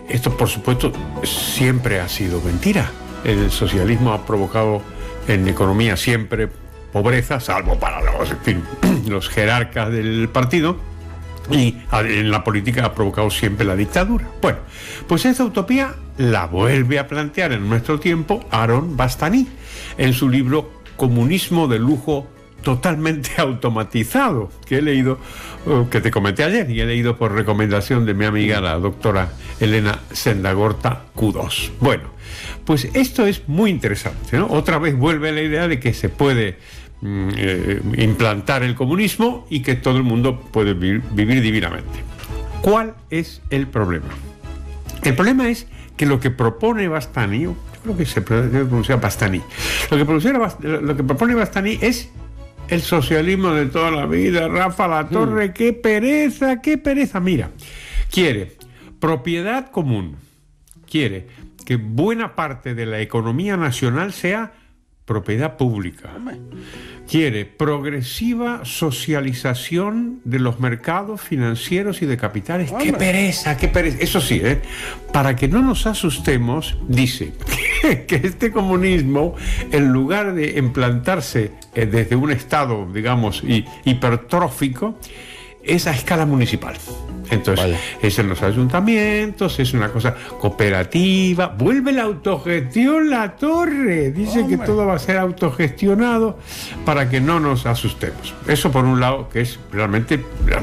Esto, por supuesto, siempre ha sido mentira. El socialismo ha provocado en economía siempre pobreza, salvo para los jerarcas del partido, y en la política ha provocado siempre la dictadura. Bueno, pues esta utopía la vuelve a plantear en nuestro tiempo Aaron Bastani en su libro Comunismo de lujo totalmente automatizado, que he leído, que te comenté ayer, y he leído por recomendación de mi amiga la doctora Elena Sendagorta Q2. Bueno, pues esto es muy interesante, ¿no? Otra vez vuelve la idea de que se puede implantar el comunismo y que todo el mundo puede vivir divinamente. ¿Cuál es el problema? El problema es que lo que propone Bastani, yo creo que se pronuncia Bastani, lo que propone Bastani es el socialismo de toda la vida. Rafa Latorre, qué pereza. Mira, quiere propiedad común, quiere que buena parte de la economía nacional sea propiedad pública, quiere progresiva socialización de los mercados financieros y de capitales. ¡Qué pereza! Eso sí, para que no nos asustemos, dice que este comunismo, en lugar de implantarse desde un estado, digamos, hipertrófico, es a escala municipal. Entonces, es en los ayuntamientos, es una cosa cooperativa. Vuelve la autogestión, Latorre. Dice que todo va a ser autogestionado para que no nos asustemos. Eso por un lado, que es realmente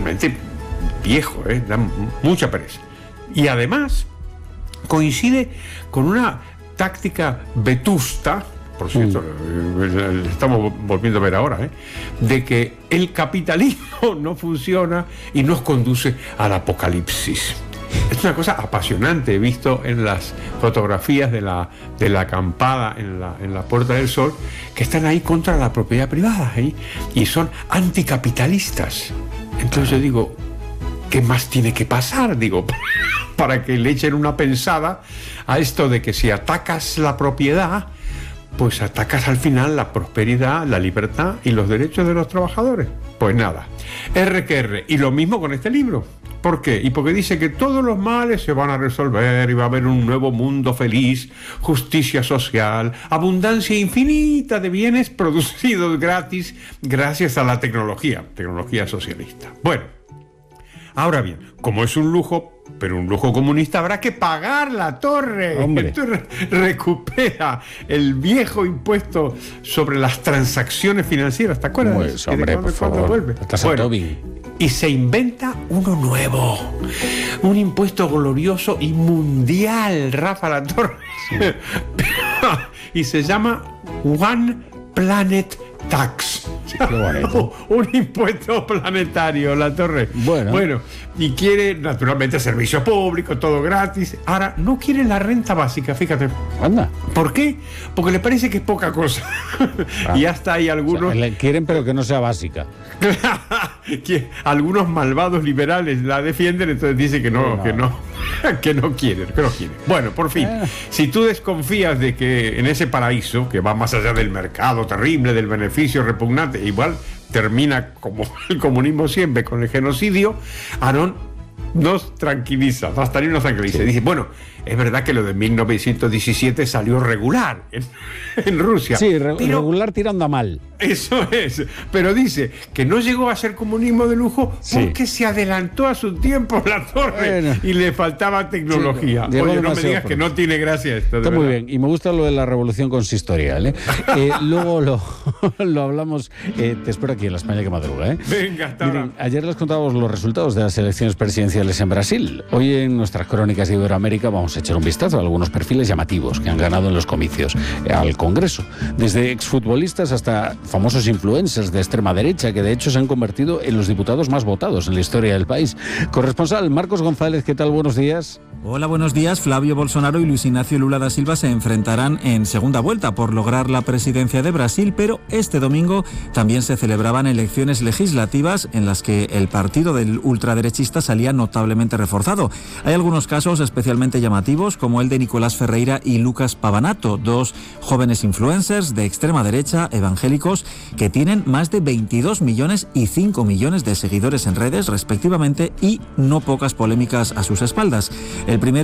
viejo, da mucha pereza. Y además coincide con una táctica vetusta, por cierto, estamos volviendo a ver ahora, de que el capitalismo no funciona y nos conduce al apocalipsis. Es una cosa apasionante. He visto en las fotografías de la acampada en la Puerta del Sol que están ahí contra la propiedad privada, y son anticapitalistas. Entonces yo digo, ¿qué más tiene que pasar? Digo, para que le echen una pensada a esto de que si atacas la propiedad, pues atacas al final la prosperidad, la libertad y los derechos de los trabajadores. Pues nada, R que R. Y lo mismo con este libro. ¿Por qué? Y porque dice que todos los males se van a resolver y va a haber un nuevo mundo feliz, justicia social, abundancia infinita de bienes producidos gratis gracias a la tecnología socialista. Bueno, ahora bien, como es un lujo, pero un lujo comunista, habrá que pagar, Latorre. Entonces recupera el viejo impuesto sobre las transacciones financieras. ¿Te acuerdas? Pues, hombre, por favor. Bueno, y se inventa uno nuevo, un impuesto glorioso y mundial, Rafa Latorre. Sí. Y se llama One Planet Tax. Un impuesto planetario, Latorre. Bueno, y quiere naturalmente servicio público, todo gratis. Ahora, no quiere la renta básica, fíjate. Anda. ¿Por qué? Porque le parece que es poca cosa. Y hasta hay algunos... O sea, le quieren, pero que no sea básica. Que algunos malvados liberales la defienden, entonces dice que no quieren. Bueno, por fin, si tú desconfías de que en ese paraíso, que va más allá del mercado terrible, del beneficio repugnante, igual termina como el comunismo siempre, con el genocidio, Aaron nos tranquiliza, Bastani nos tranquiliza. Sí. Dice, bueno, es verdad que lo de 1917 salió regular en Rusia. Sí, regular tirando a mal. Eso es, pero dice que no llegó a ser comunismo de lujo porque se adelantó a su tiempo, Latorre, y le faltaba tecnología. Sí, oye, no me digas que no tiene gracia esto. Está muy bien, y me gusta lo de la revolución consistorial. Luego lo hablamos, te espero aquí en la España que madruga. Venga, hasta ahora. Ayer les contábamos los resultados de las elecciones presidenciales en Brasil. Hoy en nuestras crónicas de Iberoamérica vamos a echar un vistazo a algunos perfiles llamativos que han ganado en los comicios al Congreso. Desde exfutbolistas hasta famosos influencers de extrema derecha que de hecho se han convertido en los diputados más votados en la historia del país. Corresponsal Marcos González, ¿qué tal? Buenos días. Hola, buenos días. Flavio Bolsonaro y Luis Ignacio Lula da Silva se enfrentarán en segunda vuelta por lograr la presidencia de Brasil, pero este domingo también se celebraban elecciones legislativas en las que el partido del ultraderechista salía notablemente reforzado. Hay algunos casos especialmente llamativos, como el de Nicolás Ferreira y Lucas Pavanato, dos jóvenes influencers de extrema derecha evangélicos que tienen más de 22 millones y 5 millones de seguidores en redes respectivamente y no pocas polémicas a sus espaldas. El primero